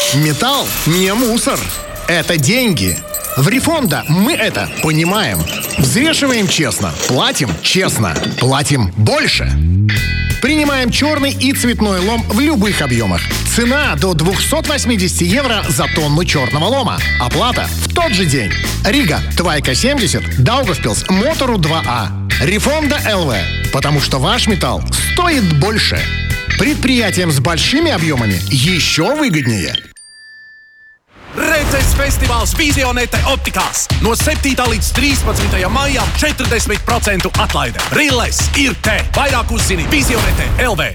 Металл не мусор. Это деньги. В Рифонда мы это понимаем. Взвешиваем честно, платим честно, платим больше. Принимаем черный и цветной лом в любых объемах. Цена до 280 евро за тонну черного лома. Оплата в тот же день. Рига, Твайка 70, Даугавпилс, Мотору 2А. Рифонда ЛВ. Потому что ваш металл стоит больше. Предприятиям с большими объемами еще выгоднее. Redzes festivāls Vizionete Optikās. No 7. līdz 13. maijam 40% atlaide. Rilles ir te. Vairāk uzzini Vizionete LV.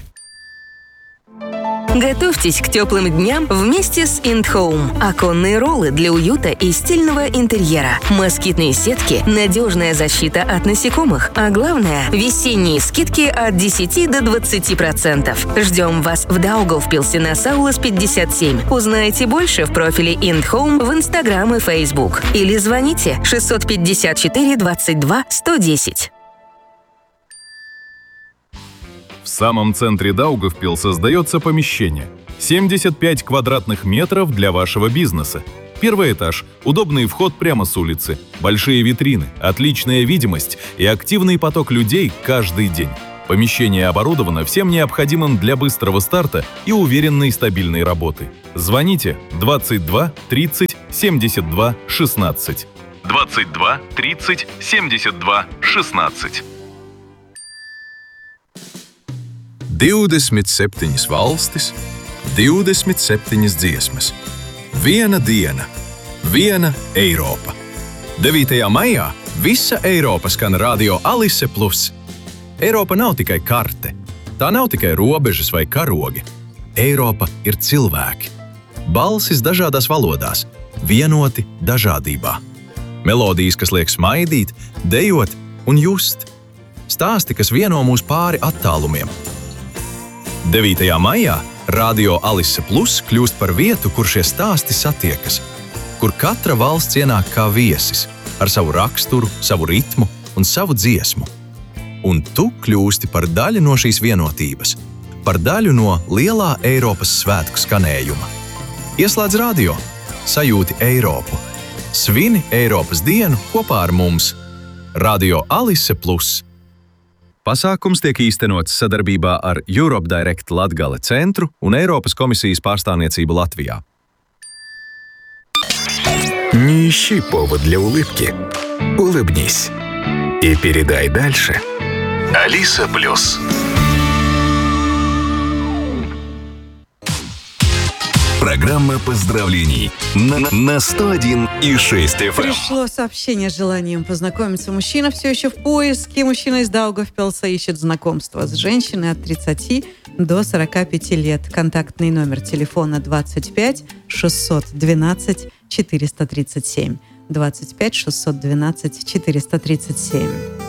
Готовьтесь к теплым дням вместе с IndHome. Оконные роллы для уюта и стильного интерьера. Москитные сетки, надежная защита от насекомых. А главное, весенние скидки от 10 до 20%. Ждем вас в Даугавпилсе на Саулас 57. Узнайте больше в профиле IndHome в Instagram и Facebook. Или звоните 654 22 110. В самом центре Даугавпилса сдается помещение. 75 квадратных метров для вашего бизнеса. Первый этаж, удобный вход прямо с улицы, большие витрины, отличная видимость и активный поток людей каждый день. Помещение оборудовано всем необходимым для быстрого старта и уверенной стабильной работы. Звоните 22 30 72 16. 22 30 72 16. 27 valstis, 27 dziesmas. Viena diena, viena Eiropa. 9. maijā visa Eiropa skan Radio Alise Plus. Eiropa nav tikai karte, tā nav tikai robežas vai karogi. Eiropa ir cilvēki. Balsis dažādās valodās, vienoti dažādībā. Melodijas, kas liek smaidīt, dejot un just. Stāsti, kas vieno mūs pāri attālumiem. 9. maijā Radio Alise Plus kļūst par vietu, kur šie stāsti satiekas, kur katra valsts ienāk kā viesis, ar savu raksturu, savu ritmu un savu dziesmu. Un tu kļūsti par daļu no šīs vienotības, par daļu no lielā Eiropas svētku skanējuma. Ieslēdz radio, sajūti Eiropu, svini Eiropas dienu kopā ar mums. Radio Alise Plus. Pasākums tiek īstenots sadarbībā ar Europe Direct Latgale centru un Eiropas komisijas pārstāvniecību Latvijā. Не ищи повод для улыбки. Улыбнись. И передай дальше. Алиса Плюс. Программа поздравлений на 101,6 FM. Пришло сообщение с желанием познакомиться. Мужчина все еще в поиске. Мужчина из Даугавпилса ищет знакомство с женщиной от 30 до 45 лет. Контактный номер телефона 25 612 437. 25 612 437.